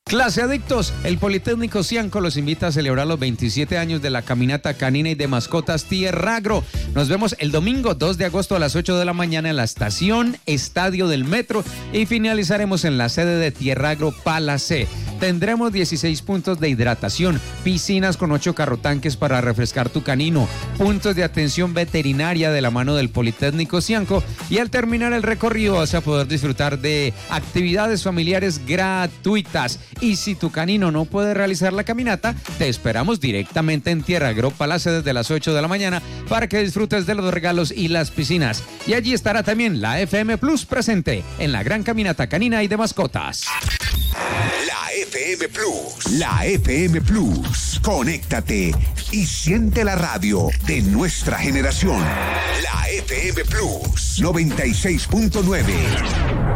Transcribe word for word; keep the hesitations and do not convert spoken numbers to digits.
Clase Adictos, el Politécnico Cianco los invita a celebrar los veintisiete años de la caminata canina y de mascotas Tierragro. Nos vemos el domingo dos de agosto a las ocho de la mañana en la estación Estadio del Metro y finalizaremos en la sede de Tierragro Palacé. Tendremos dieciséis puntos de hidratación, piscinas con ocho carrotanques para refrescar tu canino, puntos de atención veterinaria de la mano del Politécnico Cianco y al terminar el recorrido vas a poder disfrutar de actividades familiares gratuitas. Y si tu canino no puede realizar la caminata, te esperamos directamente en Tierragro Palacé desde las ocho de la mañana para que disfrutes de los regalos y las piscinas. Y allí estará también la F M Plus presente en la gran caminata canina y de mascotas. La F M Plus, la F M Plus. Conéctate y siente la radio de nuestra generación. La F M Plus noventa y seis punto nueve.